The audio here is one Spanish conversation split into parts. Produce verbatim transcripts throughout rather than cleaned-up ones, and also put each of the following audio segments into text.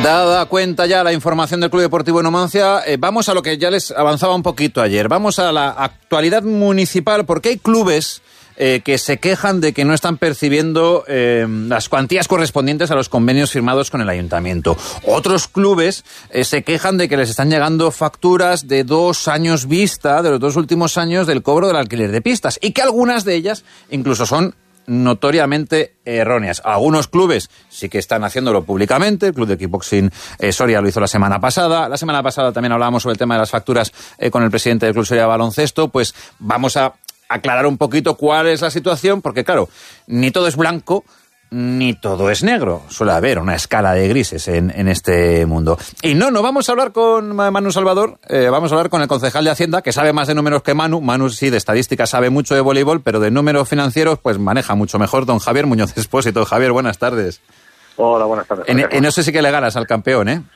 Dada cuenta ya la información del Club Deportivo Numancia, eh, vamos a lo que ya les avanzaba un poquito ayer. Vamos a la actualidad municipal, porque hay clubes eh, que se quejan de que no están percibiendo eh, las cuantías correspondientes a los convenios firmados con el ayuntamiento. Otros clubes eh, se quejan de que les están llegando facturas de dos años vista, de los dos últimos años del cobro del alquiler de pistas, y que algunas de ellas incluso son notoriamente erróneas. Algunos clubes sí que están haciéndolo públicamente. El club de kickboxing eh, Soria lo hizo la semana pasada. La semana pasada también hablábamos sobre el tema de las facturas eh, con el presidente del club Soria de baloncesto. Pues vamos a aclarar un poquito cuál es la situación, porque claro, ni todo es blanco ni todo es negro. Suele haber una escala de grises en, en este mundo. Y no, no vamos a hablar con Manu Salvador, eh, vamos a hablar con el concejal de Hacienda, que sabe más de números que Manu. Manu sí, de estadística sabe mucho de voleibol, pero de números financieros pues maneja mucho mejor. Don Javier Muñoz Expósito. Javier, buenas tardes. Hola, buenas tardes. En, en no sé si que le ganas al campeón, ¿eh?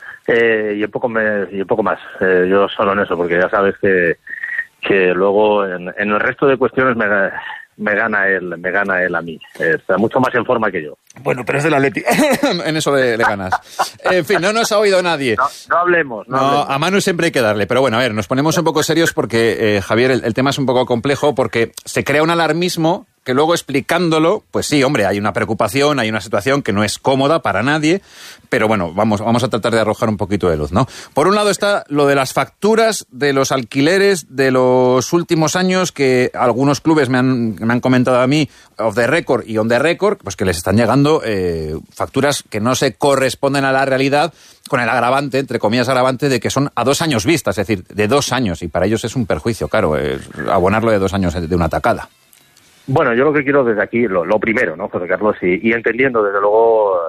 eh y un poco me, y un poco más. Eh, yo solo en eso, porque ya sabes que, que luego en, en el resto de cuestiones me... me gana él, me gana él a mí. Está mucho más en forma que yo. Bueno, pero es del Atleti. En eso le, le ganas. En fin, no nos ha oído nadie. No, no hablemos. No, no hablemos. A Manu siempre hay que darle. Pero bueno, a ver, nos ponemos un poco serios porque, eh, Javier, el, el tema es un poco complejo porque se crea un alarmismo que luego explicándolo, pues sí, hombre, hay una preocupación, hay una situación que no es cómoda para nadie, pero bueno, vamos, vamos a tratar de arrojar un poquito de luz, ¿no? Por un lado está lo de las facturas de los alquileres de los últimos años, que algunos clubes me han, me han comentado a mí, off the record y on the record, pues que les están llegando eh, facturas que no se corresponden a la realidad, con el agravante, entre comillas agravante, de que son a dos años vistas, es decir, de dos años, y para ellos es un perjuicio, claro, es abonarlo de dos años de una tacada. Bueno, yo lo que quiero desde aquí, lo, lo primero, ¿no, José Carlos? Y, y entendiendo, desde luego,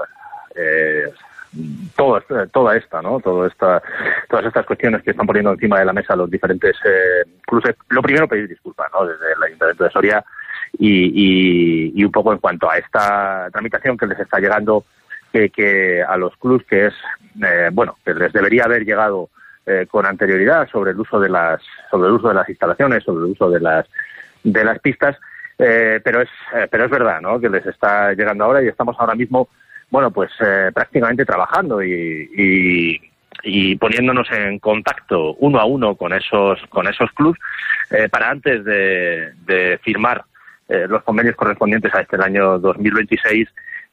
eh, todo, toda esta, ¿no? Todo esta, todas estas cuestiones que están poniendo encima de la mesa los diferentes eh, clubes. Lo primero, pedir disculpas, ¿no? Desde el Ayuntamiento de Soria y, y, y un poco en cuanto a esta tramitación que les está llegando, que, que a los clubes, que es, eh, bueno, que les debería haber llegado eh, con anterioridad sobre el uso de las, sobre el uso de las instalaciones, sobre el uso de las, de las pistas. Eh, pero es eh, pero es verdad, ¿no? Que les está llegando ahora y estamos ahora mismo, bueno, pues eh, prácticamente trabajando y, y, y poniéndonos en contacto uno a uno con esos con esos clubes eh, para antes de, de firmar eh, los convenios correspondientes a este año dos mil veintiséis,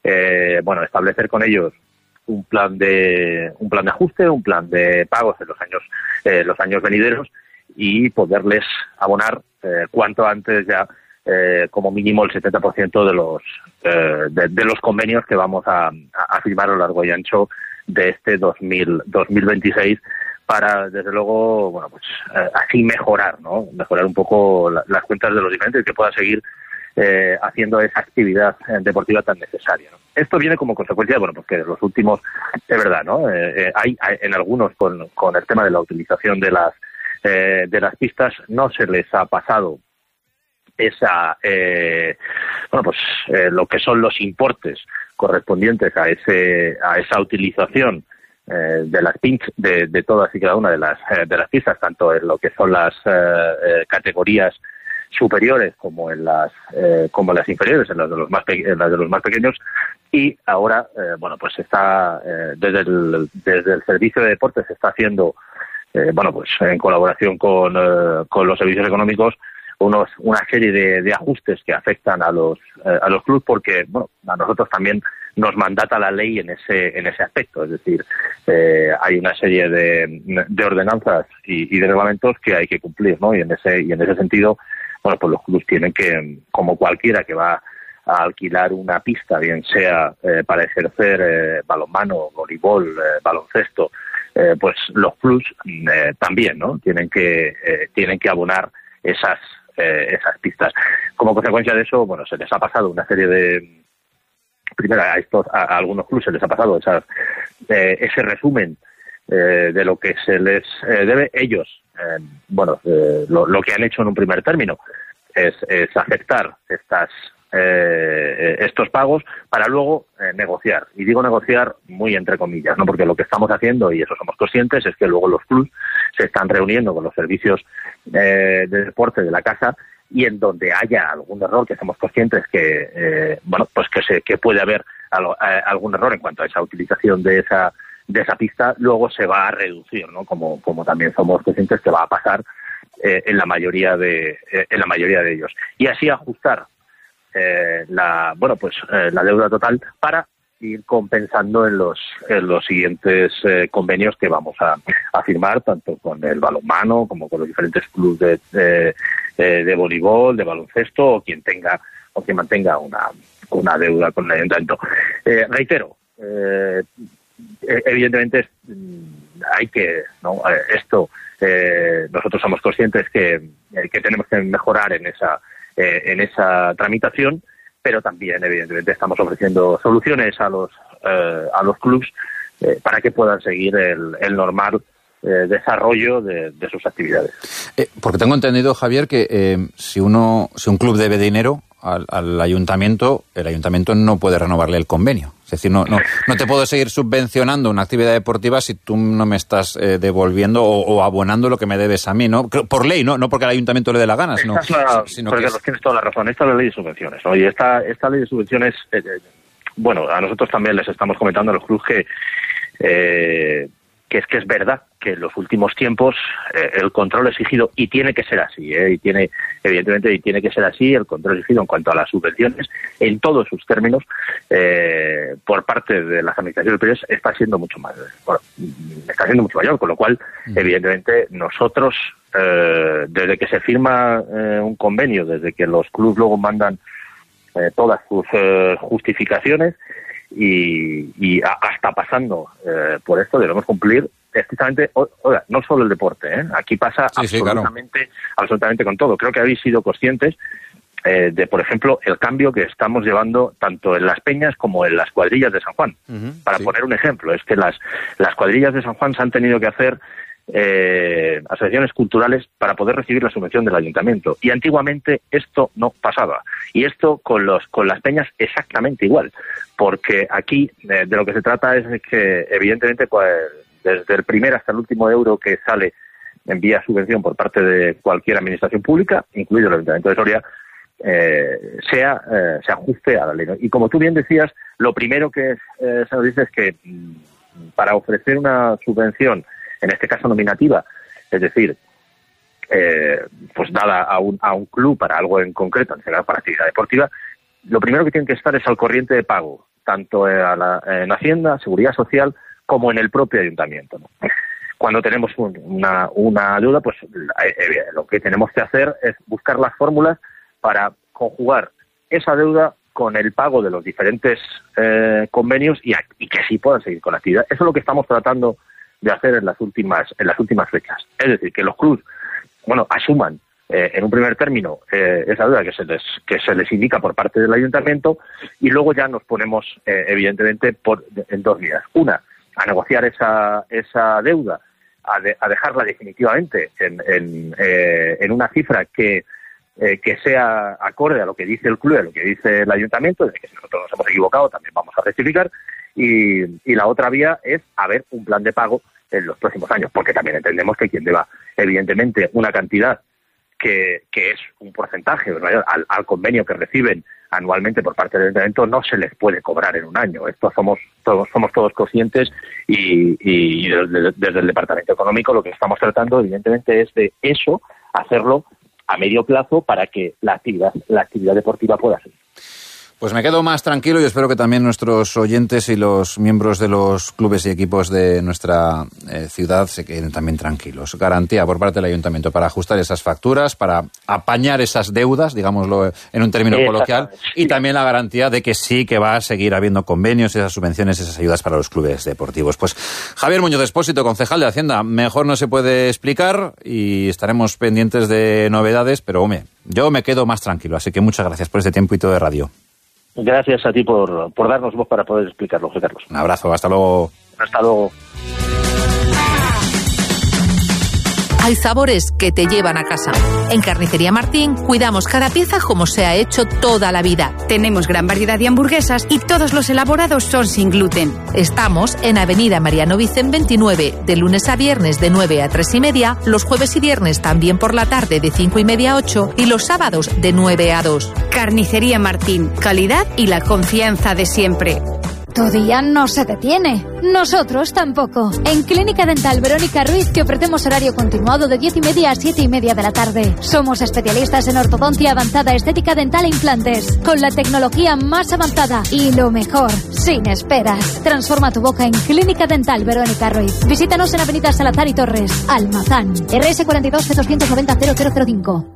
eh, bueno, establecer con ellos un plan de un plan de ajuste, un plan de pagos en los años eh, los años venideros y poderles abonar eh, cuanto antes ya. Eh, como mínimo el setenta por ciento de los eh, de, de los convenios que vamos a, a firmar a lo largo y ancho de este dos mil veintiséis para, desde luego, bueno, pues eh, así mejorar, ¿no? Mejorar un poco la, las cuentas de los diferentes y que puedan seguir eh, haciendo esa actividad eh, deportiva tan necesaria, ¿no? Esto viene como consecuencia, bueno, pues que los últimos, es verdad, ¿no? Eh, eh, hay, hay en algunos con, con el tema de la utilización de las eh, de las pistas no se les ha pasado esa eh, bueno pues eh, lo que son los importes correspondientes a ese a esa utilización eh, de las pinch de, de todas y cada una de las eh, de las pistas, tanto en lo que son las eh, eh, categorías superiores como en las eh, como en las inferiores, en las de los más pe- en las de los más pequeños. Y ahora eh, bueno pues está eh, desde el desde el servicio de deportes se está haciendo eh, bueno pues en colaboración con eh, con los servicios económicos unos una serie de, de ajustes que afectan a los eh, a los clubes, porque bueno, a nosotros también nos mandata la ley en ese en ese aspecto, es decir, eh, hay una serie de, de ordenanzas y, y de reglamentos que hay que cumplir, ¿no? Y en ese y en ese sentido, bueno, pues los clubes tienen que, como cualquiera que va a alquilar una pista, bien sea eh, para ejercer eh, balonmano, voleibol, eh, baloncesto, eh, pues los clubes eh, también, ¿no? Tienen que eh, tienen que abonar esas Eh, esas pistas. Como consecuencia de eso, bueno, se les ha pasado una serie de, primero a estos, a, a algunos clubes se les ha pasado esas, eh, ese resumen eh, de lo que se les eh, debe. Ellos, eh, bueno, eh, lo, lo que han hecho en un primer término es, es aceptar estas eh, estos pagos para luego eh, negociar. Y digo negociar muy entre comillas, ¿no? Porque lo que estamos haciendo, y eso somos conscientes, es que luego los clubes se están reuniendo con los servicios eh, de deporte de la casa, y en donde haya algún error, que somos conscientes que eh, bueno pues que se que puede haber algo, eh, algún error en cuanto a esa utilización de esa de esa pista luego se va a reducir, ¿no? Como, como también somos conscientes que va a pasar eh, en la mayoría de eh, en la mayoría de ellos. Y así ajustar eh, la bueno pues eh, la deuda total para ir compensando en los en los siguientes eh, convenios que vamos a, a firmar, tanto con el balonmano como con los diferentes clubes de, de, de, de voleibol, de baloncesto, o quien tenga o quien mantenga una, una deuda con el ayuntamiento. Eh, reitero, eh, evidentemente hay que, ¿no? Esto eh, nosotros somos conscientes que, eh, que tenemos que mejorar en esa eh, en esa tramitación, pero también evidentemente estamos ofreciendo soluciones a los eh, a los clubs eh, para que puedan seguir el, el normal eh, desarrollo de, de sus actividades. Eh, porque tengo entendido, Javier, que eh, si uno si un club debe dinero al, al ayuntamiento, el ayuntamiento no puede renovarle el convenio. Es decir, no, no, no te puedo seguir subvencionando una actividad deportiva si tú no me estás eh, devolviendo o, o abonando lo que me debes a mí, ¿no? Por ley, ¿no? No porque al ayuntamiento le dé la gana, sino, esta es la, sino porque que es... tienes toda la razón. Esta es la ley de subvenciones, ¿no? Y esta, esta ley de subvenciones, eh, eh, bueno, a nosotros también les estamos comentando a los clubes que, eh, que es que es verdad que en los últimos tiempos eh, el control exigido, y tiene que ser así, ¿eh? y tiene evidentemente y tiene que ser así, el control exigido en cuanto a las subvenciones, en todos sus términos, eh, por parte de las administraciones superiores, está siendo mucho más, bueno, está siendo mucho mayor, con lo cual, mm. evidentemente, nosotros, eh, desde que se firma eh, un convenio, desde que los clubes luego mandan eh, todas sus eh, justificaciones, y, y a, hasta pasando eh, por esto debemos cumplir estrictamente, oiga, no solo el deporte, ¿eh? Aquí pasa sí, absolutamente, sí, claro. absolutamente con todo. Creo que habéis sido conscientes eh, de, por ejemplo, el cambio que estamos llevando tanto en las peñas como en las cuadrillas de San Juan. Uh-huh, Para sí. poner un ejemplo, es que las, las cuadrillas de San Juan se han tenido que hacer eh, asociaciones culturales para poder recibir la subvención del ayuntamiento. Y antiguamente esto no pasaba. Y esto con los con las peñas exactamente igual. Porque aquí eh, de lo que se trata es de que, evidentemente, pues, desde el primer hasta el último euro que sale en vía subvención por parte de cualquier administración pública, incluido el Ayuntamiento de Soria, eh, sea eh, se ajuste a la ley, ¿no? Y como tú bien decías, lo primero que eh, se nos dice es que mm, para ofrecer una subvención, en este caso nominativa, es decir, eh, pues dada a un, a un club para algo en concreto, en general para actividad deportiva, lo primero que tienen que estar es al corriente de pago, tanto a la, en Hacienda, Seguridad Social, como en el propio ayuntamiento, ¿no? Cuando tenemos un, una, una deuda, pues eh, lo que tenemos que hacer es buscar las fórmulas para conjugar esa deuda con el pago de los diferentes eh, convenios y, y que sí puedan seguir con la actividad. Eso es lo que estamos tratando de hacer en las últimas en las últimas fechas. Es decir, que los clubes, bueno, asuman eh, en un primer término eh, esa deuda que se les que se les indica por parte del ayuntamiento, y luego ya nos ponemos eh, evidentemente por, en dos vías. Una, a negociar esa esa deuda, a, de, a dejarla definitivamente en en, eh, en una cifra que eh, que sea acorde a lo que dice el club, a lo que dice el ayuntamiento, de que si nosotros nos hemos equivocado también vamos a rectificar. Y, y la otra vía es haber un plan de pago en los próximos años, porque también entendemos que quien deba, evidentemente, una cantidad que, que es un porcentaje mayor al, al convenio que reciben anualmente por parte del ayuntamiento, no se les puede cobrar en un año. Esto somos todos somos todos conscientes, y, y desde, desde el Departamento Económico lo que estamos tratando, evidentemente, es de eso, hacerlo a medio plazo para que la actividad la actividad deportiva pueda seguir. Pues me quedo más tranquilo, y espero que también nuestros oyentes y los miembros de los clubes y equipos de nuestra eh, ciudad se queden también tranquilos. Garantía por parte del ayuntamiento para ajustar esas facturas, para apañar esas deudas, digámoslo en un término coloquial, y también la garantía de que sí que va a seguir habiendo convenios, esas subvenciones, esas ayudas para los clubes deportivos. Pues Javier Muñoz Expósito, concejal de Hacienda, mejor no se puede explicar, y estaremos pendientes de novedades, pero hombre, yo me quedo más tranquilo, así que muchas gracias por este tiempo y todo de radio. Gracias a ti por, por darnos voz para poder explicarlo, José Carlos. Un abrazo, hasta luego. Hasta luego. Hay sabores que te llevan a casa. En Carnicería Martín cuidamos cada pieza como se ha hecho toda la vida. Tenemos gran variedad de hamburguesas y todos los elaborados son sin gluten. Estamos en Avenida Mariano Vicent veintinueve, de lunes a viernes de nueve a tres y media, los jueves y viernes también por la tarde de cinco y media a ocho y los sábados de nueve a dos. Carnicería Martín, calidad y la confianza de siempre. Tu día no se detiene. Nosotros tampoco. En Clínica Dental Verónica Ruiz te ofrecemos horario continuado de diez y media a siete y media de la tarde. Somos especialistas en ortodoncia avanzada, estética dental e implantes. Con la tecnología más avanzada y lo mejor, sin esperas. Transforma tu boca en Clínica Dental Verónica Ruiz. Visítanos en Avenida Salazar y Torres, Almazán. R S cuarenta y dos C doscientos noventa cero cero cero cinco.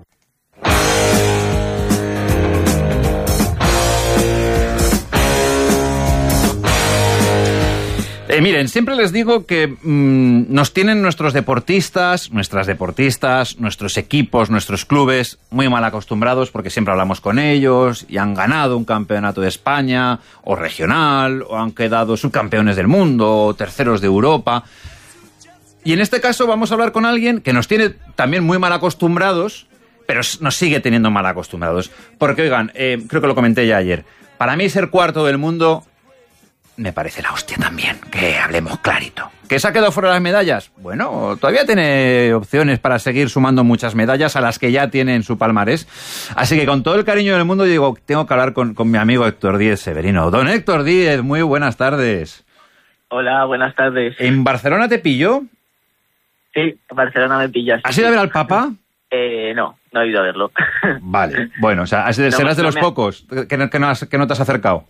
Eh, miren, siempre les digo que mmm, nos tienen nuestros deportistas, nuestras deportistas, nuestros equipos, nuestros clubes muy mal acostumbrados porque siempre hablamos con ellos y han ganado un campeonato de España o regional o han quedado subcampeones del mundo o terceros de Europa. Y en este caso vamos a hablar con alguien que nos tiene también muy mal acostumbrados, pero nos sigue teniendo mal acostumbrados. Porque, oigan, eh, creo que lo comenté ya ayer, para mí ser cuarto del mundo me parece la hostia también, que hablemos clarito. ¿Que se ha quedado fuera de las medallas? Bueno, todavía tiene opciones para seguir sumando muchas medallas a las que ya tiene en su palmarés. Así que con todo el cariño del mundo digo, tengo que hablar con, con mi amigo Héctor Díez Severino. Don Héctor Díez, muy buenas tardes. Hola, buenas tardes. ¿En Barcelona te pilló? Sí, en Barcelona me pillas. ¿Has ido a ver al Papa? Eh, no, no he ido a verlo. Vale, bueno, o sea, serás no, de los no pocos ha... que, que, no has, que no te has acercado.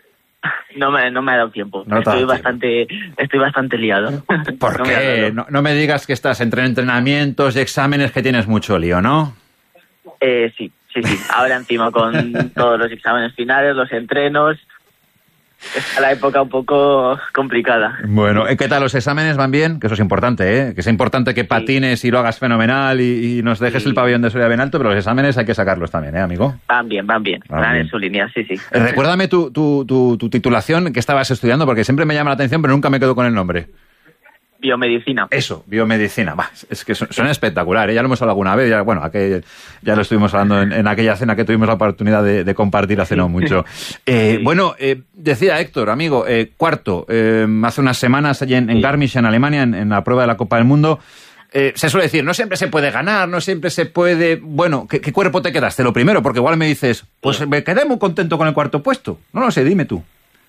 No me, no me ha dado tiempo. No estoy bastante tiempo. Estoy bastante liado. ¿Por no qué? No, no me digas que estás entre entrenamientos y exámenes, que tienes mucho lío, ¿no? Eh, sí, sí, sí. Ahora encima con todos los exámenes finales, los entrenos, está la época un poco complicada. Bueno, ¿qué tal los exámenes? ¿Van bien? Que eso es importante, ¿eh? Que es importante que patines sí. y lo hagas fenomenal y, y nos dejes sí. el pabellón de Soria bien alto, pero los exámenes hay que sacarlos también, ¿eh, amigo? Van bien, van bien. Van, van bien. En su línea, sí, sí. Eh, recuérdame tu, tu, tu, tu titulación que estabas estudiando, porque siempre me llama la atención, pero nunca me quedo con el nombre. Biomedicina. Eso, biomedicina. Bah, es que son, son espectaculares. ¿eh? Ya lo hemos hablado alguna vez. Ya, bueno, aquel, ya lo estuvimos hablando en, en aquella cena que tuvimos la oportunidad de, de compartir hace no mucho. Eh, sí. Bueno, eh, decía Héctor, amigo, eh, cuarto, eh, hace unas semanas allí en, en Garmisch, en Alemania, en, en la prueba de la Copa del Mundo. Eh, se suele decir, no siempre se puede ganar, no siempre se puede... Bueno, ¿qué, qué cuerpo te quedaste? Lo primero, porque igual me dices, pues me quedé muy contento con el cuarto puesto. No lo sé, dime tú.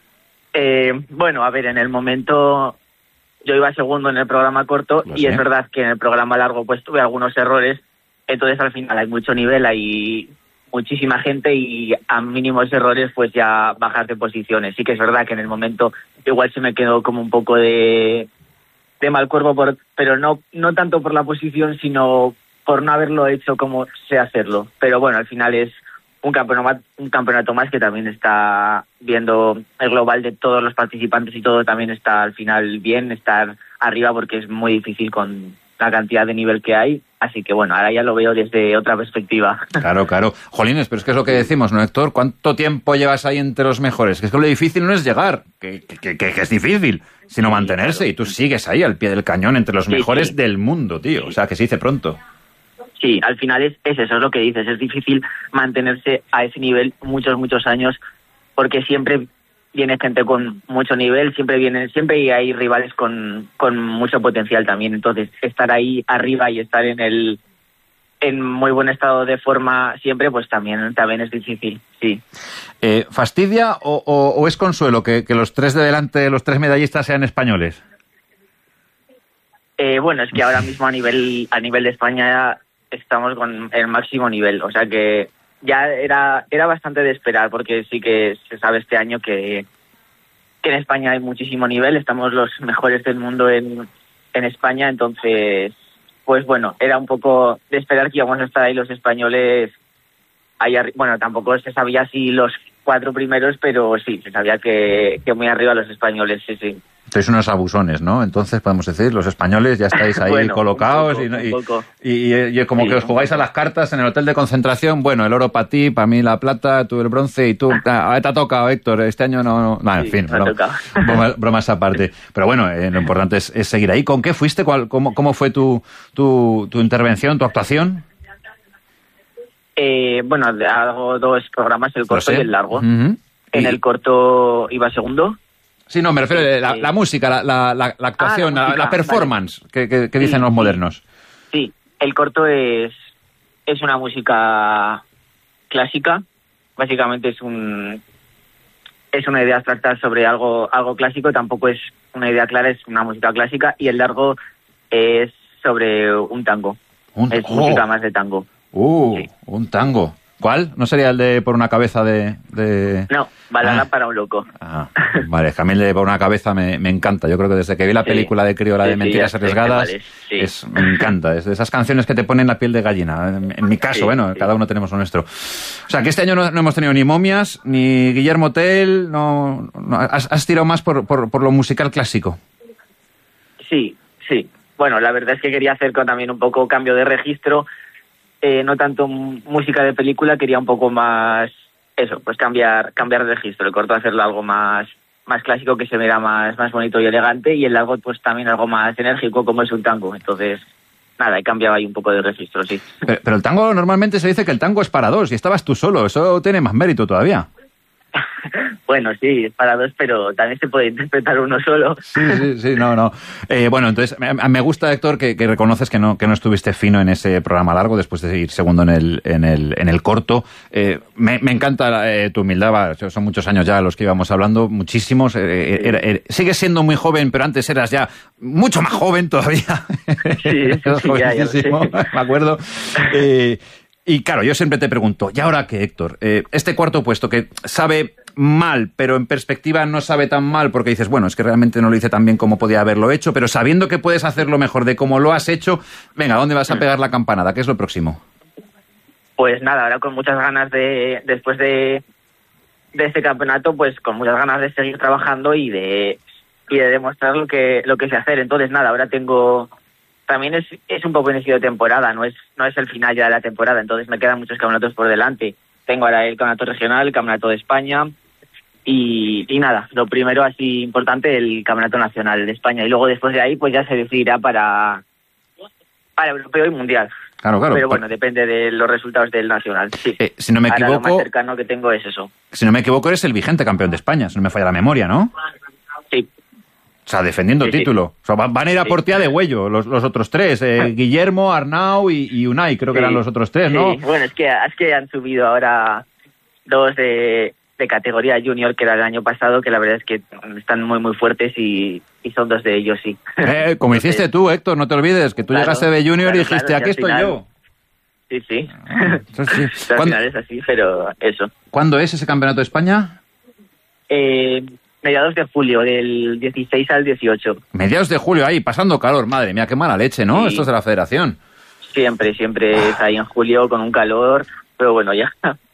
Eh, bueno, a ver, en el momento... Yo iba segundo en el programa corto y es verdad que en el programa largo pues tuve algunos errores, entonces al final hay mucho nivel, hay muchísima gente y a mínimos errores pues ya bajas de posiciones. Sí que es verdad que en el momento igual se me quedó como un poco de, de mal cuerpo, por, pero no, no tanto por la posición sino por no haberlo hecho como sé hacerlo. Pero bueno, al final es un campeonato, un campeonato más que también está viendo el global de todos los participantes y todo también está al final bien, estar arriba porque es muy difícil con la cantidad de nivel que hay, así que bueno, ahora ya lo veo desde otra perspectiva. Claro, claro. Jolines, pero es que es lo que decimos, ¿no, Héctor? ¿Cuánto tiempo llevas ahí entre los mejores? Que es que lo difícil no es llegar, que, que, que, que es difícil, sino sí, mantenerse, claro. Y tú sigues ahí al pie del cañón entre los sí, mejores sí. del mundo, tío, o sea, que se dice pronto. Sí, al final es, es eso, es lo que dices, es difícil mantenerse a ese nivel muchos, muchos años, porque siempre viene gente con mucho nivel, siempre vienen, siempre hay rivales con, con mucho potencial también, entonces estar ahí arriba y estar en el en muy buen estado de forma siempre, pues también, también es difícil, sí. Eh, ¿Fastidia o, o, o es consuelo que, que los tres de delante, los tres medallistas sean españoles? Eh, bueno, es que ahora mismo a nivel a nivel de España estamos con el máximo nivel, o sea que ya era era bastante de esperar, porque sí que se sabe este año que, que en España hay muchísimo nivel, estamos los mejores del mundo en, en España, entonces, pues bueno, era un poco de esperar que íbamos a estar ahí los españoles, ahí arri- bueno, tampoco se sabía si los cuatro primeros, pero sí, se sabía que, que muy arriba los españoles, sí, sí. Sois unos abusones, ¿no? Entonces podemos decir, los españoles ya estáis ahí bueno, colocados poco, y, y, y, y como sí, que os jugáis a las cartas en el hotel de concentración. Bueno, el oro para ti, para mí la plata, tú el bronce y tú... Ah, te ha tocado, Héctor, este año no... no, no en sí, fin, broma, broma, bromas aparte. Pero bueno, eh, lo importante es, es seguir ahí. ¿Con qué fuiste? ¿Cuál, cómo, ¿Cómo fue tu, tu, tu intervención, tu actuación? Eh, bueno, hago dos programas, el corto y el largo. Uh-huh. En y... el corto iba segundo. Sí, no, me refiero a la, la música, la, la, la, la actuación, ah, la, música, la, la performance, vale. que, que, que dicen sí, los modernos. Sí, el corto es, es una música clásica, básicamente es un es una idea abstracta sobre algo algo clásico, tampoco es una idea clara, es una música clásica, y el largo es sobre un tango. Un, es oh. música más de tango. Uh, sí. Un tango. ¿Cuál? ¿No sería el de Por una cabeza de...? de... No, Balada ah. para un loco. Ah, vale, que a mí el de Por una cabeza me, me encanta. Yo creo que desde que vi la sí. película de Criolla sí, de Mentiras sí, Arriesgadas, vale. sí. es, me encanta. Es de esas canciones que te ponen la piel de gallina. En, en mi caso, sí, bueno, sí. cada uno tenemos lo nuestro. O sea, que este año no, no hemos tenido ni Momias, ni Guillermo Tell, no, no has, has tirado más por, por, por lo musical clásico. Sí, sí. Bueno, la verdad es que quería hacer con también un poco cambio de registro. Eh, no tanto música de película, quería un poco más eso, pues cambiar cambiar de registro. El corto hacerlo algo más más clásico, que se vea más más bonito y elegante, y el largo pues también algo más enérgico, como es un tango. Entonces, nada, he cambiado ahí un poco de registro, sí. Pero, pero el tango, normalmente se dice que el tango es para dos, y estabas tú solo. Eso tiene más mérito todavía. Bueno, sí, es para dos, pero también se puede interpretar uno solo. Sí, sí, sí, no, no. Eh, bueno, entonces, me, me gusta, Héctor, que, que reconoces que no, que no estuviste fino en ese programa largo después de ir segundo en el, en el, en el corto. Eh, me, me encanta eh, tu humildad, va, son muchos años ya los que íbamos hablando, muchísimos. Eh, era, era, sigues siendo muy joven, pero antes eras ya mucho más joven todavía. Sí, sí, sí ya, ya me acuerdo. Eh, Y claro, yo siempre te pregunto, ¿y ahora qué, Héctor? Eh, este cuarto puesto que sabe mal, pero en perspectiva no sabe tan mal, porque dices, bueno, es que realmente no lo hice tan bien como podía haberlo hecho, pero sabiendo que puedes hacerlo mejor de cómo lo has hecho, venga, ¿dónde vas a pegar la campanada? ¿Qué es lo próximo? Pues nada, ahora con muchas ganas de, después de, de este campeonato, pues con muchas ganas de seguir trabajando y de, y de demostrar lo que, lo que sé hacer. Entonces nada, ahora tengo... También es, es un poco inicio de temporada, no es no es el final ya de la temporada, entonces me quedan muchos campeonatos por delante. Tengo ahora el campeonato regional, el campeonato de España y, y nada, lo primero así importante, el campeonato nacional de España, y luego después de ahí pues ya se decidirá para, para europeo y mundial. Claro, claro. Pero bueno, por... depende de los resultados del nacional. Sí. Eh, si no me equivoco, ahora lo más cercano que tengo es eso. Si no me equivoco, eres el vigente campeón de España, si no me falla la memoria, ¿no? Sí. O sea, defendiendo sí, título. Sí. O sea, van a ir a por tía de huello los, los otros tres. Eh, Guillermo, Arnau y, y Unai, creo que sí. eran los otros tres, ¿no? Sí, bueno, es que, es que han subido ahora dos de, de categoría junior, que era el año pasado, que la verdad es que están muy, muy fuertes y, y son dos de ellos, sí. Eh, como Entonces, hiciste tú, Héctor, no te olvides, que tú claro, llegaste de junior claro, y dijiste, claro, aquí estoy final, yo. Sí, sí. Ah, sí. Al final es así, pero eso. ¿Cuándo es ese campeonato de España? Eh... Mediados de julio, del dieciséis al dieciocho. Mediados de julio, ahí, pasando calor. Madre mía, qué mala leche, ¿no? Sí. Esto es de la federación. Siempre, siempre ah. es ahí en julio con un calor, pero bueno, ya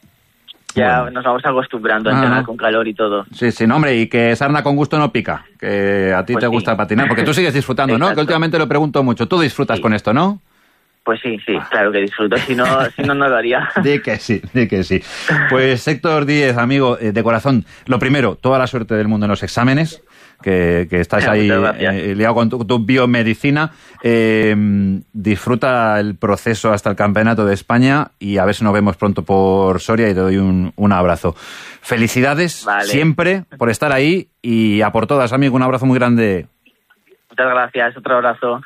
ya bueno. nos vamos acostumbrando a entrenar ah. con calor y todo. Sí, sí, no, hombre, y que sarna con gusto no pica, que a ti pues te sí. gusta patinar, porque tú sigues disfrutando, ¿no? Que últimamente lo pregunto mucho. Tú disfrutas sí. con esto, ¿no? Pues sí, sí, claro que disfruto, si no, si no, no lo haría. Di que sí, di que sí. Pues Héctor Díez, amigo, eh, de corazón, lo primero, toda la suerte del mundo en los exámenes, que, que estás ahí eh, liado con tu, tu biomedicina. Eh, disfruta el proceso hasta el Campeonato de España y a ver si nos vemos pronto por Soria y te doy un, un abrazo. Felicidades vale. siempre por estar ahí y a por todas, amigo, un abrazo muy grande. Muchas gracias, otro abrazo.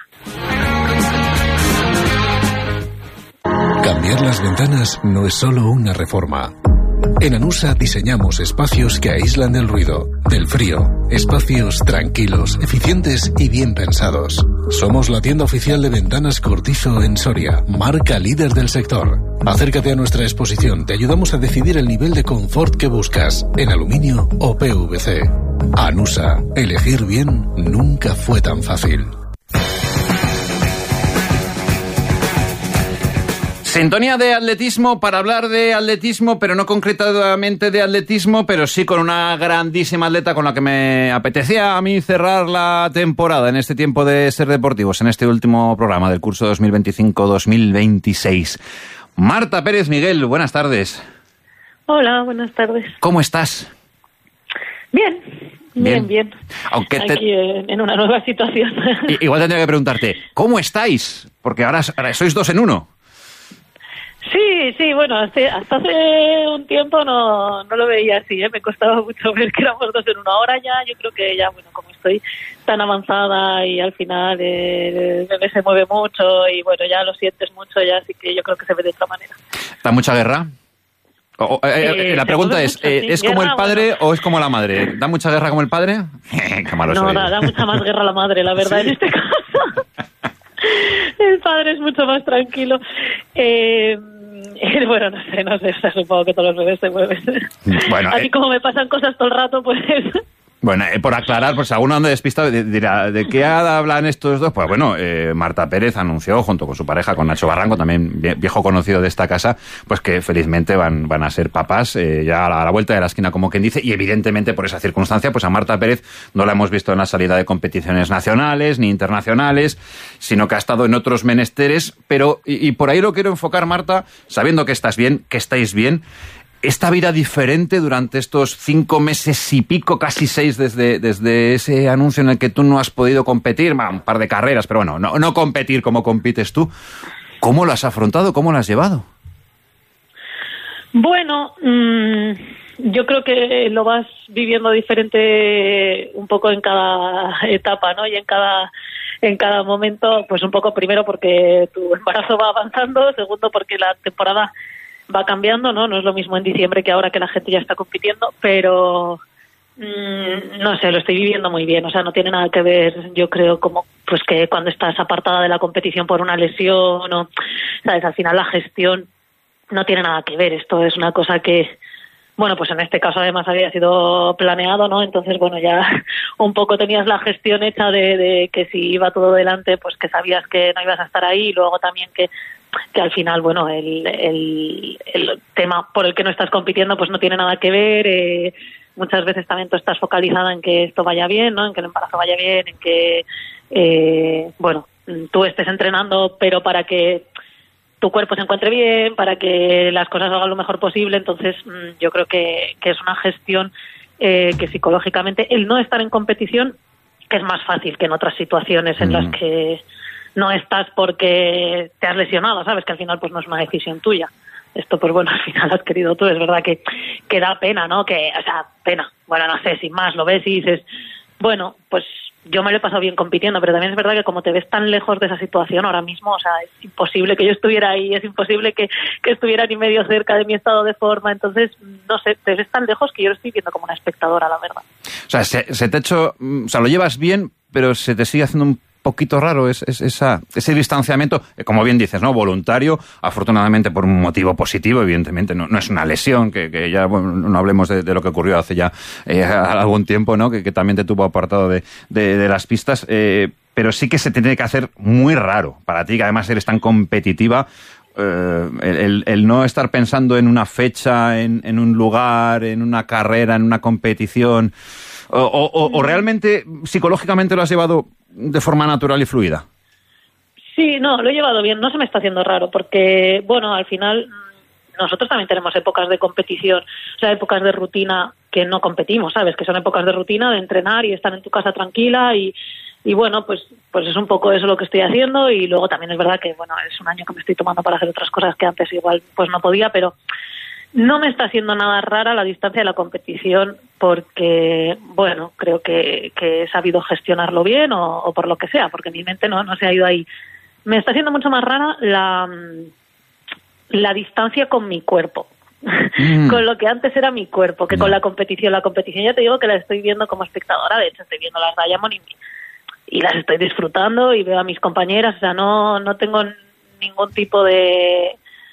Cambiar las ventanas no es solo una reforma. En Anusa diseñamos espacios que aíslan del ruido, del frío, espacios tranquilos, eficientes y bien pensados. Somos la tienda oficial de ventanas Cortizo en Soria, marca líder del sector. Acércate a nuestra exposición, te ayudamos a decidir el nivel de confort que buscas, en aluminio o P V C. Anusa, elegir bien nunca fue tan fácil. Sintonía de atletismo para hablar de atletismo, pero no concretamente de atletismo, pero sí con una grandísima atleta con la que me apetecía a mí cerrar la temporada en este tiempo de Ser Deportivos, en este último programa del curso dos mil veinticinco dos mil veintiséis. Marta Pérez Miguel, buenas tardes. Hola, buenas tardes. ¿Cómo estás? Bien, bien, bien. bien. Aunque te... Aquí en, en una nueva situación. Igual tendría que preguntarte, ¿cómo estáis? Porque ahora, ahora sois dos en uno. Sí, sí, bueno, hasta, hasta hace un tiempo no, no lo veía así, ¿eh? Me costaba mucho ver que éramos dos en una. Ahora ya, yo creo que ya, bueno, como estoy tan avanzada y al final el bebé se mueve mucho y bueno, ya lo sientes mucho ya, así que yo creo que se ve de otra manera. ¿Está mucha guerra? O, eh, eh, la pregunta es, mucho, eh, ¿es guerra, como el padre bueno. o es como la madre? ¿Da mucha guerra como el padre? Qué malo no, soy. da, da mucha más guerra la madre, la verdad, ¿sí? En este caso. El padre es mucho más tranquilo. Eh, bueno, no sé, no sé, o sea, supongo que todos los bebés se mueven. Bueno, así eh, como me pasan cosas todo el rato, pues... Bueno, eh, por aclarar, pues alguno ande despistado dirá, ¿de qué hablan estos dos? Pues bueno, eh, Marta Pérez anunció, junto con su pareja, con Nacho Barranco, también viejo conocido de esta casa, pues que felizmente van, van a ser papás eh, ya a la, a la vuelta de la esquina, como quien dice, y evidentemente por esa circunstancia, pues a Marta Pérez no la hemos visto en la salida de competiciones nacionales ni internacionales, sino que ha estado en otros menesteres, pero, y, y por ahí lo quiero enfocar, Marta, sabiendo que estás bien, que estáis bien, esta vida diferente durante estos cinco meses y pico, casi seis, desde, desde ese anuncio en el que tú no has podido competir, bueno, un par de carreras, pero bueno, no, no competir como compites tú. ¿Cómo lo has afrontado? ¿Cómo lo has llevado? Bueno, mmm, yo creo que lo vas viviendo diferente un poco en cada etapa, ¿no? Y en cada... en cada momento, pues un poco primero porque tu embarazo va avanzando, segundo porque la temporada va cambiando, ¿no? No es lo mismo en diciembre que ahora que la gente ya está compitiendo, pero mmm, no sé, lo estoy viviendo muy bien, o sea, no tiene nada que ver, yo creo, como pues que cuando estás apartada de la competición por una lesión o, ¿sabes? Al final la gestión no tiene nada que ver, esto es una cosa que, bueno, pues en este caso además había sido planeado, ¿no? Entonces, bueno, ya un poco tenías la gestión hecha de, de que si iba todo delante, pues que sabías que no ibas a estar ahí, y luego también que que al final, bueno, el, el, el tema por el que no estás compitiendo pues no tiene nada que ver, eh, muchas veces también tú estás focalizada en que esto vaya bien, ¿no? En que el embarazo vaya bien, en que, eh, bueno, tú estés entrenando, pero para que tu cuerpo se encuentre bien, para que las cosas hagan lo mejor posible, entonces yo creo que, que es una gestión eh, que psicológicamente, el no estar en competición es más fácil que en otras situaciones en mm. las que no estás porque te has lesionado, ¿sabes? Que al final pues no es una decisión tuya. Esto, pues bueno, al final has querido tú. Es verdad que, que da pena, ¿no? Que, o sea, pena. Bueno, no sé, sin más, lo ves y dices, bueno, pues yo me lo he pasado bien compitiendo, pero también es verdad que como te ves tan lejos de esa situación ahora mismo, o sea, es imposible que yo estuviera ahí, es imposible que, que estuviera ni medio cerca de mi estado de forma. Entonces, no sé, te ves tan lejos que yo lo estoy viendo como una espectadora, la verdad. O sea, se, se te ha hecho, o sea, lo llevas bien, pero se te sigue haciendo un poquito raro es, es esa, ese distanciamiento, como bien dices, ¿no? Voluntario, afortunadamente por un motivo positivo, evidentemente, no, no es una lesión, que, que ya, bueno, no hablemos de, de lo que ocurrió hace ya eh, algún tiempo, ¿no? Que, que también te tuvo apartado de, de, de las pistas, eh, pero sí que se tiene que hacer muy raro para ti, que además eres tan competitiva, eh, el, el no estar pensando en una fecha, en, en un lugar, en una carrera, en una competición, o, o, o realmente psicológicamente lo has llevado de forma natural y fluida. Sí, no, lo he llevado bien, no se me está haciendo raro, porque, bueno, al final nosotros también tenemos épocas de competición, o sea, épocas de rutina que no competimos, ¿sabes? Que son épocas de rutina, de entrenar y estar en tu casa tranquila y, y bueno, pues pues es un poco eso lo que estoy haciendo. Y luego también es verdad que, bueno, es un año que me estoy tomando para hacer otras cosas que antes igual pues no podía, pero no me está haciendo nada rara la distancia de la competición porque, bueno, creo que, que he sabido gestionarlo bien o, o por lo que sea, porque mi mente no, no se ha ido ahí. Me está haciendo mucho más rara la, la distancia con mi cuerpo, mm. con lo que antes era mi cuerpo, que mm. con la competición. La competición ya te digo que la estoy viendo como espectadora, de hecho estoy viendo las Diamond y, y las estoy disfrutando y veo a mis compañeras, o sea, no, no tengo ningún tipo de...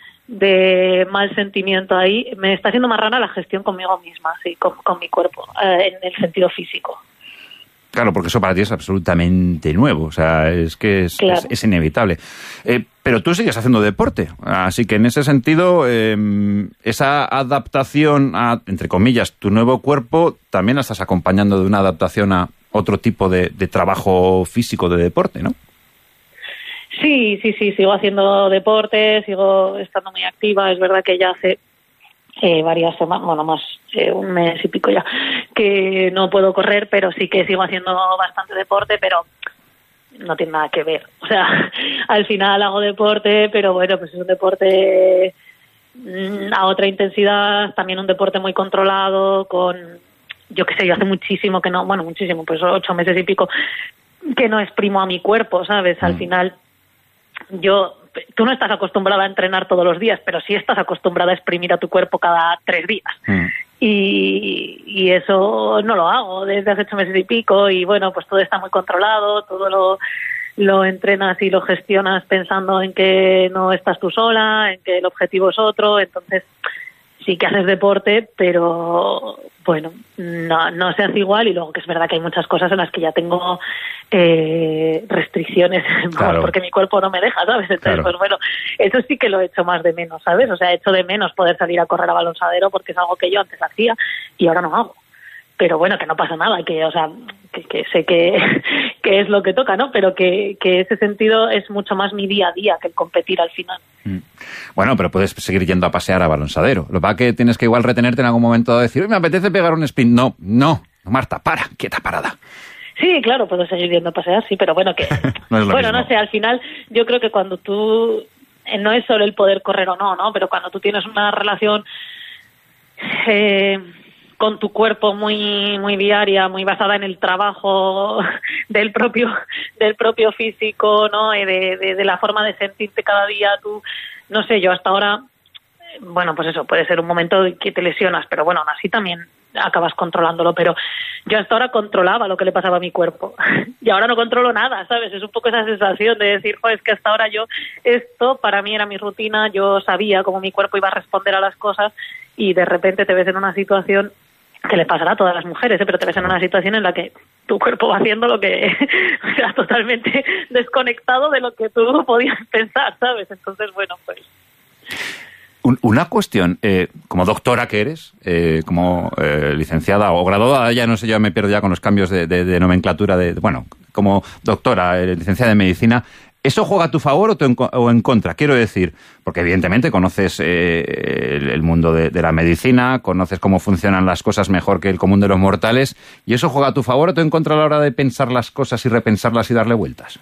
de mal sentimiento ahí. Me está haciendo más rara la gestión conmigo misma, sí, con, con mi cuerpo, eh, en el sentido físico. Claro, porque eso para ti es absolutamente nuevo, o sea, es que es, claro. es, es inevitable. Eh, pero tú sigues haciendo deporte, así que en ese sentido, eh, esa adaptación a, entre comillas, tu nuevo cuerpo, también la estás acompañando de una adaptación a otro tipo de, de trabajo físico de deporte, ¿no? Sí, sí, sí, sigo haciendo deporte, sigo estando muy activa. Es verdad que ya hace eh, varias semanas, bueno, más eh, un mes y pico ya, que no puedo correr, pero sí que sigo haciendo bastante deporte, pero no tiene nada que ver. O sea, al final hago deporte, pero bueno, pues es un deporte mmm, a otra intensidad, también un deporte muy controlado, con, yo qué sé, yo hace muchísimo que no, bueno, muchísimo, pues ocho meses y pico, que no exprimo a mi cuerpo, ¿sabes? Al mm. final... Yo tú no estás acostumbrada a entrenar todos los días, pero sí estás acostumbrada a exprimir a tu cuerpo cada tres días. Mm. Y, y eso no lo hago desde hace ocho meses y pico, y bueno, pues todo está muy controlado, todo lo, lo entrenas y lo gestionas pensando en que no estás tú sola, en que el objetivo es otro, entonces sí que haces deporte, pero bueno, no, no se hace igual, y luego que es verdad que hay muchas cosas en las que ya tengo eh, restricciones, claro. porque mi cuerpo no me deja, ¿sabes? Entonces, claro. pues bueno, eso sí que lo he hecho más de menos, ¿sabes? O sea, he hecho de menos poder salir a correr a Balonsadero porque es algo que yo antes hacía y ahora no hago. Pero bueno, que no pasa nada, que, o sea, que, que sé que, que es lo que toca, ¿no? Pero que, que ese sentido es mucho más mi día a día que el competir al final. Mm. Bueno, pero puedes seguir yendo a pasear a Balonsadero. Lo que pasa es que tienes que igual retenerte en algún momento de decir, me apetece pegar un sprint. No, no, Marta, para, quieta parada. Sí, claro, puedo seguir yendo a pasear, sí, pero bueno, que no es lo bueno, mismo. No sé, al final yo creo que cuando tú, eh, no es solo el poder correr o no, ¿no? Pero cuando tú tienes una relación eh, con tu cuerpo muy muy diaria, muy basada en el trabajo del propio del propio físico, ¿no? Y de, de, de la forma de sentirte cada día, tú, no sé, yo hasta ahora, bueno, pues eso, puede ser un momento que te lesionas, pero bueno, aún así también acabas controlándolo, pero yo hasta ahora controlaba lo que le pasaba a mi cuerpo y ahora no controlo nada, ¿sabes? Es un poco esa sensación de decir, joder, es que hasta ahora yo, esto para mí era mi rutina, yo sabía cómo mi cuerpo iba a responder a las cosas, y de repente te ves en una situación que le pasará a todas las mujeres, ¿eh? Pero te ves en una situación en la que tu cuerpo va haciendo lo que, o sea, totalmente desconectado de lo que tú podías pensar, ¿sabes? Entonces, bueno, pues... Una cuestión, eh, como doctora que eres, eh, como eh, licenciada o graduada, ya no sé, yo me pierdo ya con los cambios de, de, de nomenclatura, de, bueno, como doctora, eh, licenciada en medicina, ¿eso juega a tu favor o, tu en, o en contra? Quiero decir, porque evidentemente conoces eh, el, el mundo de, de la medicina, conoces cómo funcionan las cosas mejor que el común de los mortales, ¿y eso juega a tu favor o tu en contra a la hora de pensar las cosas y repensarlas y darle vueltas?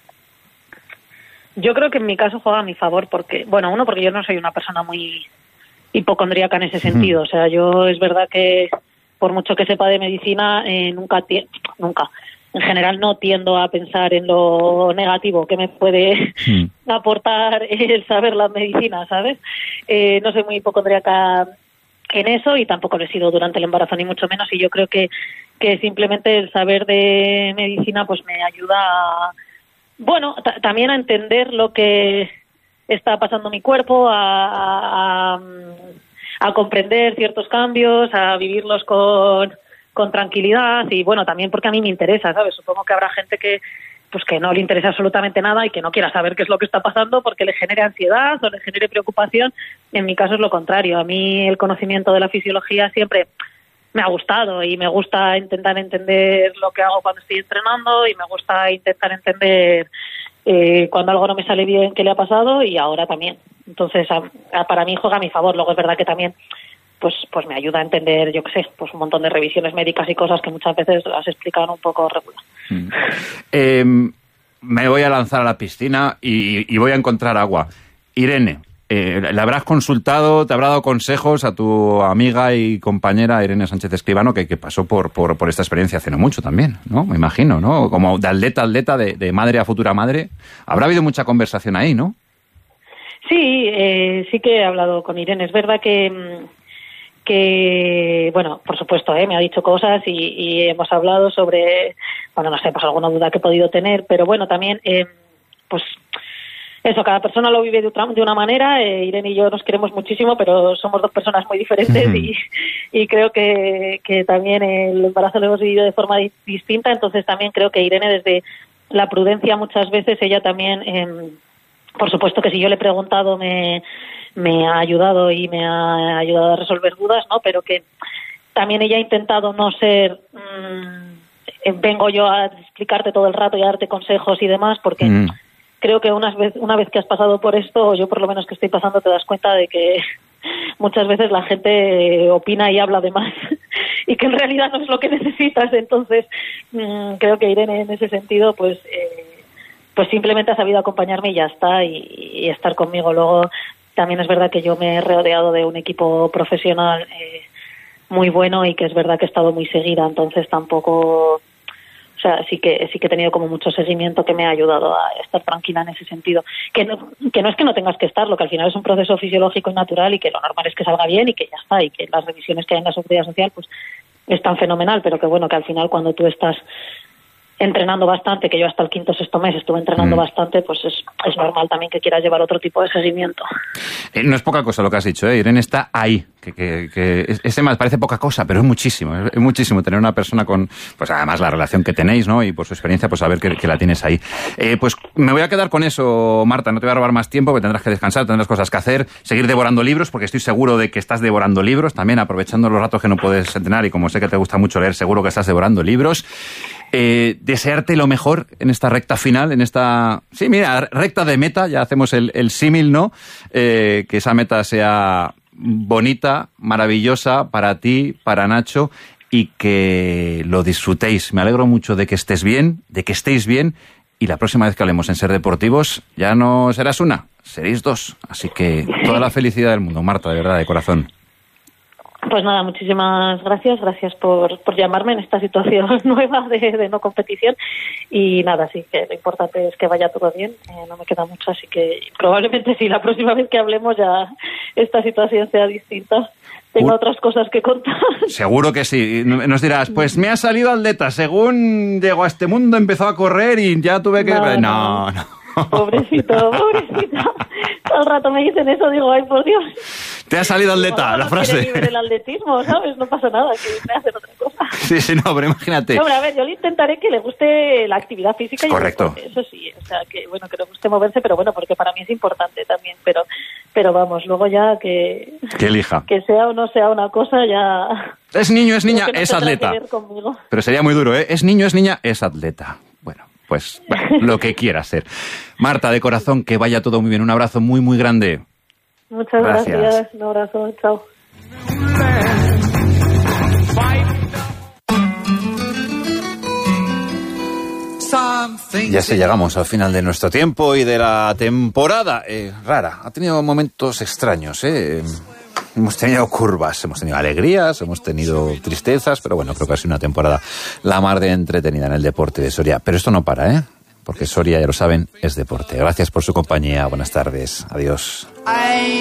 Yo creo que en mi caso juega a mi favor porque, bueno, uno, porque yo no soy una persona muy hipocondríaca en ese sentido. O sea, yo es verdad que por mucho que sepa de medicina, eh, nunca, nunca, en general no tiendo a pensar en lo negativo que me puede mm. aportar el saber la medicina, ¿sabes? Eh, no soy muy hipocondríaca en eso y tampoco lo he sido durante el embarazo, ni mucho menos. Y yo creo que, que simplemente el saber de medicina pues me ayuda a... Bueno, t- también a entender lo que está pasando en mi cuerpo, a, a, a comprender ciertos cambios, a vivirlos con, con tranquilidad y, bueno, también porque a mí me interesa, ¿sabes? Supongo que habrá gente que pues que no le interesa absolutamente nada y que no quiera saber qué es lo que está pasando porque le genere ansiedad o le genere preocupación. En mi caso es lo contrario. A mí el conocimiento de la fisiología siempre me ha gustado y me gusta intentar entender lo que hago cuando estoy entrenando y me gusta intentar entender eh, cuando algo no me sale bien qué le ha pasado y ahora también. Entonces, a, a, para mí juega a mi favor. Luego es verdad que también pues pues me ayuda a entender, yo qué sé, pues un montón de revisiones médicas y cosas que muchas veces las explican un poco regular. Mm. Eh, me voy a lanzar a la piscina y, y voy a encontrar agua. Irene, Eh, ¿le habrás consultado, te habrá dado consejos a tu amiga y compañera Irene Sánchez Escribano, que, que pasó por, por, por esta experiencia hace no mucho también, ¿no? Me imagino, ¿no? Como de atleta a atleta, de, de madre a futura madre. Habrá habido mucha conversación ahí, ¿no? Sí, eh, sí que he hablado con Irene. Es verdad que, que bueno, por supuesto, ¿eh? me ha dicho cosas y, y hemos hablado sobre, bueno, no sé, pues alguna duda que he podido tener, pero bueno, también, eh, pues... Eso, cada persona lo vive de, otra, de una manera. Eh, Irene y yo nos queremos muchísimo, pero somos dos personas muy diferentes mm. y, y creo que, que también el embarazo lo hemos vivido de forma di- distinta. Entonces también creo que Irene, desde la prudencia muchas veces, ella también, eh, por supuesto que si yo le he preguntado me, me ha ayudado y me ha ayudado a resolver dudas, ¿no? Pero que también ella ha intentado no ser... Mmm, vengo yo a explicarte todo el rato y a darte consejos y demás, porque... Mm. Creo que una vez, una vez que has pasado por esto, o yo por lo menos que estoy pasando, te das cuenta de que muchas veces la gente opina y habla de más y que en realidad no es lo que necesitas. Entonces, mmm, creo que Irene en ese sentido, pues eh, pues simplemente ha sabido acompañarme y ya está, y, y estar conmigo. Luego, también es verdad que yo me he rodeado de un equipo profesional eh, muy bueno y que es verdad que he estado muy seguida, entonces tampoco... O sea, sí que sí que he tenido como mucho seguimiento que me ha ayudado a estar tranquila en ese sentido. Que no, que no es que no tengas que estarlo, que al final es un proceso fisiológico y natural y que lo normal es que salga bien y que ya está, y que las revisiones que hay en la Seguridad Social pues están fenomenal, pero que bueno, que al final cuando tú estás entrenando bastante, que yo hasta el quinto o sexto mes estuve entrenando mm. bastante, pues es, es normal también que quieras llevar otro tipo de seguimiento. Eh, no es poca cosa lo que has dicho, ¿eh? Irene está ahí, que, que, que ese más parece poca cosa, pero es muchísimo, es muchísimo tener una persona con, pues además la relación que tenéis, ¿no? Y por su experiencia, pues saber que, que la tienes ahí. Eh, pues me voy a quedar con eso, Marta, no te voy a robar más tiempo, que tendrás que descansar, tendrás cosas que hacer, seguir devorando libros, porque estoy seguro de que estás devorando libros, también aprovechando los ratos que no puedes entrenar, y como sé que te gusta mucho leer, seguro que estás devorando libros. Eh, desearte lo mejor en esta recta final, en esta, sí, mira, recta de meta, ya hacemos el, el símil, ¿no? Eh, que esa meta sea bonita, maravillosa para ti, para Nacho, y que lo disfrutéis. Me alegro mucho de que estés bien, de que estéis bien, y la próxima vez que hablemos en Ser Deportivos ya no serás una, seréis dos. Así que toda la felicidad del mundo, Marta, de verdad, de corazón. Pues nada, muchísimas gracias, gracias por, por llamarme en esta situación nueva de, de no competición, y nada, sí, que lo importante es que vaya todo bien, eh, no me queda mucho, así que probablemente sí, la próxima vez que hablemos ya esta situación sea distinta, tengo uh, otras cosas que contar. Seguro que sí, nos dirás, pues me ha salido atleta, según llegó a este mundo empezó a correr y ya tuve que... No, no, no. Pobrecito, pobrecito. Todo el rato me dicen eso, digo, ay, por Dios. Te ha salido atleta, no, la no frase. No quiere el atletismo, ¿sabes? No pasa nada, que me hacen otra cosa. Sí, sí, no, pero imagínate. No, hombre, a ver, yo le intentaré que le guste la actividad física. Correcto. Y eso sí, o sea, que bueno, que le guste moverse, pero bueno, porque para mí es importante también, pero pero vamos, luego ya que... Que elija. Que sea o no sea una cosa, ya... Es niño, es niña, no es atleta. Pero sería muy duro, ¿eh? Es niño, es niña, es atleta. Bueno. Pues bueno, lo que quiera ser. Marta, de corazón, que vaya todo muy bien. Un abrazo muy, muy grande. Muchas gracias. gracias. Un abrazo. Chao. Ya se llegamos al final de nuestro tiempo y de la temporada. Eh, rara, ha tenido momentos extraños, ¿eh? Hemos tenido curvas, hemos tenido alegrías, hemos tenido tristezas, pero bueno, creo que ha sido una temporada la mar de entretenida en el deporte de Soria. Pero esto no para, ¿eh? Porque Soria, ya lo saben, es deporte. Gracias por su compañía, buenas tardes, adiós.